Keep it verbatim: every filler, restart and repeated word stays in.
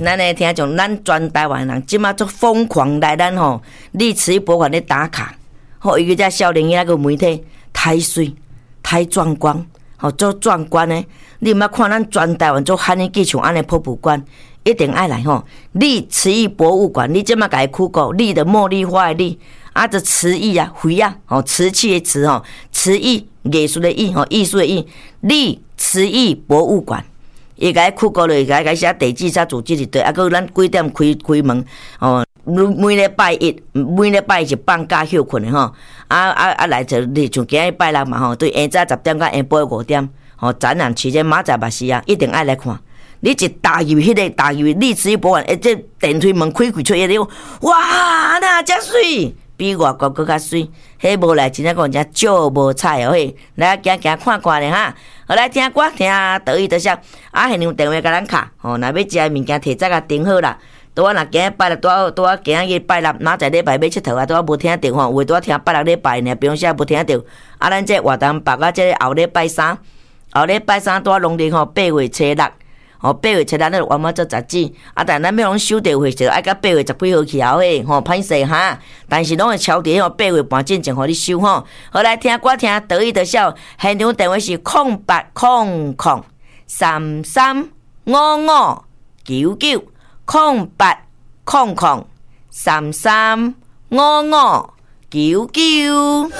咱的听众，咱全台湾人即马足疯狂来咱吼历史博物馆咧打卡，吼伊个只少年伊那个媒体太水太壮观，吼足壮观的。你毋捌看咱全台湾足汉尼记像安尼博物馆，一定爱来吼。历瓷艺博物馆，你即马甲伊酷过历的茉莉花的历，啊，这瓷艺啊，灰啊，吼瓷器的瓷吼，瓷艺艺术的艺吼，艺术的艺，历瓷艺博物馆。伊甲伊酷过落，甲伊甲写地址、啥住址伫对，啊，搁咱几点开开门？哦，每礼拜一，每礼拜一是放假休困的吼，啊啊啊来就像今日拜六嘛吼，对，下早十点到下晡五点，吼展览期间明仔嘛是啊，一定爱来看。你一踏入迄个踏入历史博物馆，诶，这电梯门开开出去了，哇，那遮水！比外国搁较水，迄无来真正讲真少无彩哦嘿，来行行看看咧哈。好来听歌，听得意得笑。啊，现场电话甲咱卡，吼，若要食的物件摕早甲订好啦。拄啊，若今日拜六，拄啊拄啊，今日拜六，明仔礼拜要佚佗啊，拄啊无听着吼，话拄啊听拜六礼拜呢，比方说无听着。啊，咱这活动办到这后礼拜三，后礼拜三拄啊农历吼八月初六。吼，八月七日咱完满做杂志，啊，但咱要拢收电费就爱到八月十几号起后诶，吼，歹势哈。但是拢会敲伫吼八月半进前互你收吼。好来听歌听得意得笑，现场电话是空八空空三三五五九九空八空空三三五五九九。